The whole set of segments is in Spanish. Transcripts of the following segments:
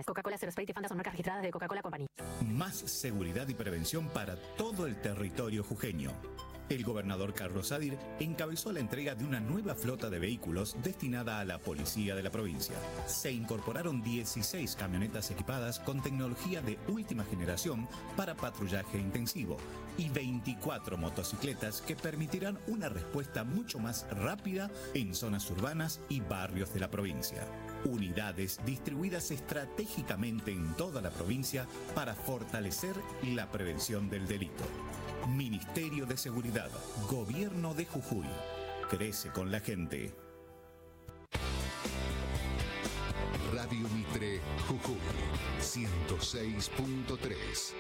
Coca-Cola, Zero Sprite y Fanta son marcas registradas de Coca-Cola Company. Más seguridad y prevención para todo el territorio jujeño. El gobernador Carlos Sadir encabezó la entrega de una nueva flota de vehículos destinada a la policía de la provincia. Se incorporaron 16 camionetas equipadas con tecnología de última generación para patrullaje intensivo y 24 motocicletas que permitirán una respuesta mucho más rápida en zonas urbanas y barrios de la provincia. Unidades distribuidas estratégicamente en toda la provincia para fortalecer la prevención del delito. Ministerio de Seguridad, Gobierno de Jujuy. Crece con la gente. Radio Mitre, Jujuy, 106.3.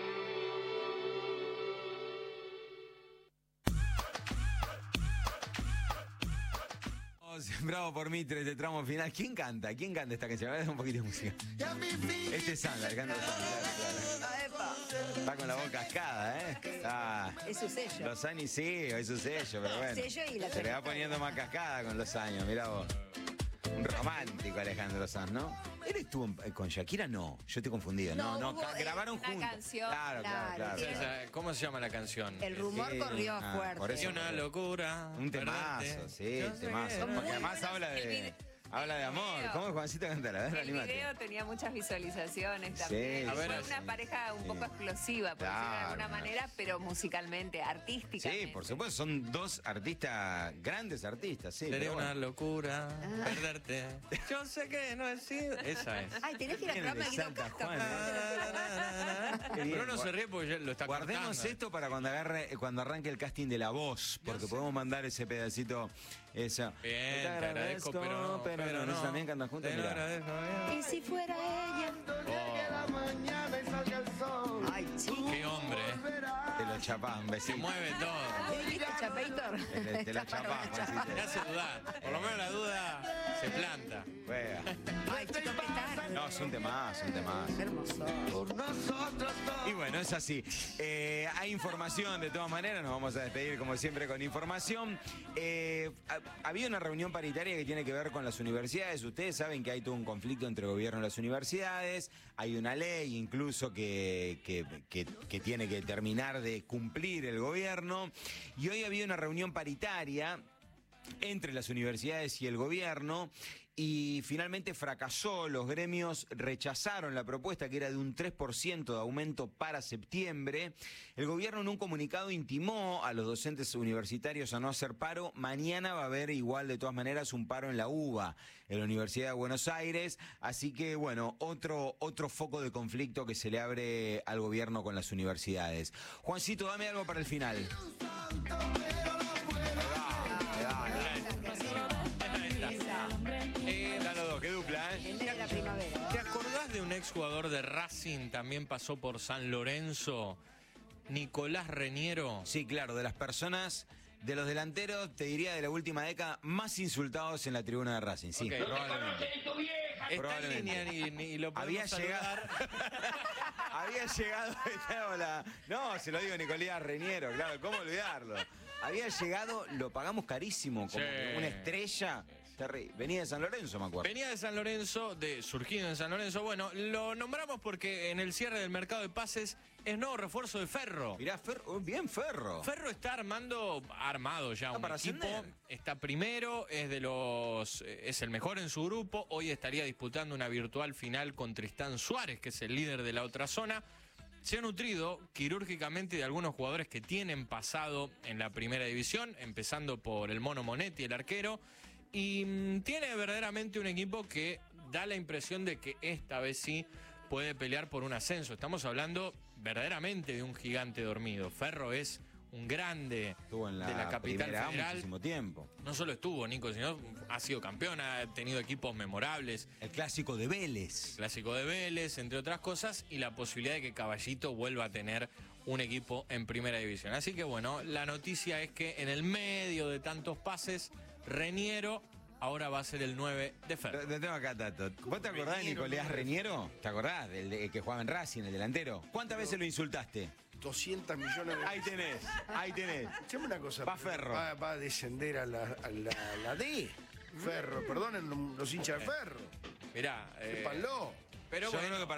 Bravo por Mitre, este tramo final. ¿Quién canta? ¿Quién canta esta canción? A ver, un poquito de música. Este es Sandra, canta Sandra. Está con la voz cascada, ¿eh? Es su sello. Los años, sí, es su sello, pero bueno. Sello y la se le va poniendo más cascada con los años, mirá vos. Un romántico Alejandro Sanz, ¿no? ¿Él estuvo con Shakira? No, yo estoy confundido. No, grabaron una juntos. canción. Claro. ¿Cómo se llama la canción? El rumor corrió fuerte. Por eso, Es una locura. un temazo, sí, temazo. Porque además habla de amor. ¿Cómo es Juancito cantar? A ver, El animate. video tenía muchas visualizaciones también. Sí, Fue sí, una pareja un poco explosiva, por decirlo de alguna manera, pero musicalmente, artísticamente. Sí, por supuesto, son dos artistas, grandes artistas, sí. Sería pero una bueno. locura perderte. Yo sé que no he sido. Esa es. Ay, tenés que ir al Viene programa de de Guido Santa Casca. Juana. Qué bien. Pero no se ríe porque ya lo está Guardemos cortando. esto para cuando arranque el casting de La Voz, porque podemos mandar ese pedacito. Eso. Bien, Te te agradezco, pero no. ¿Eso también cantan juntos? Te lo Mirá. agradezco, bien. Y si fuera ella. Ay, chico. Qué hombre. Te lo chapás, un Se besito. mueve todo. ¿Viste, Chapator? Te la chapás, Juancito. Me hace dudar. Por lo menos la duda se planta. Juega. Ay, chicos, qué tarde. No, es un temazo, un temazo. Qué hermoso. Y bueno, es así. Hay información, de todas maneras, nos vamos a despedir como siempre con información. Había una reunión paritaria que tiene que ver con las universidades. Ustedes saben que hay todo un conflicto entre el gobierno y las universidades. Hay una ley incluso que tiene que terminar de cumplir el gobierno. Y hoy había una reunión paritaria entre las universidades y el gobierno y finalmente fracasó. Los gremios rechazaron la propuesta que era de un 3% de aumento para septiembre. El gobierno en un comunicado intimó a los docentes universitarios a no hacer paro. Mañana va a haber igual de todas maneras un paro en la UBA, en la Universidad de Buenos Aires. Así que bueno, otro foco de conflicto que se le abre al gobierno con las universidades. Juancito, dame algo para el final. Dale dos, qué dupla, ¿eh? El de la primavera. ¿Te acordás de un exjugador de Racing, también pasó por San Lorenzo, Nicolás Reñero? Sí, claro, de las personas, de los delanteros, te diría de la última década, más insultados en la tribuna de Racing, sí, Ok. probablemente. Está en Probablemente. línea y lo Había podemos saludar. Había llegado, no, se lo digo a Nicolás Reñero, claro, ¿cómo olvidarlo? Había llegado, lo pagamos carísimo, como Sí. una estrella. Terrible. Venía de San Lorenzo, me acuerdo. Venía de San Lorenzo, surgido en San Lorenzo. Bueno, lo nombramos porque en el cierre del mercado de pases es nuevo refuerzo de Ferro. Mirá, bien Ferro. Ferro está armado ya un para equipo. ascender. Está primero, es el mejor en su grupo. Hoy estaría disputando una virtual final con Tristán Suárez, que es el líder de la otra zona. Se ha nutrido quirúrgicamente de algunos jugadores que tienen pasado en la primera división, empezando por el Mono Monetti, el arquero. Y tiene verdaderamente un equipo que da la impresión de que esta vez sí puede pelear por un ascenso. Estamos hablando verdaderamente de un gigante dormido. Ferro es un grande Estuvo en de la capital primera federal. muchísimo tiempo. No solo estuvo, Nico, sino ha sido campeón, ha tenido equipos memorables. El clásico de Vélez. Clásico de Vélez, entre otras cosas, y la posibilidad de que Caballito vuelva a tener un equipo en primera división. Así que bueno, la noticia es que en el medio de tantos pases, Reñero ahora va a ser el 9 de Ferro. Lo tengo acá, Tato. ¿Vos te acordás de Nicolás Reñero? ¿Te acordás? El que jugaba en Racing, el delantero. ¿Cuántas veces lo insultaste? 200 millones de... Ahí tenés, ahí tenés. Escuchame una cosa. Va Ferro. Va a descender a la D. Ferro, perdonen los hinchas de Ferro. Mirá, Sépanlo. pero Yo bueno, creo que para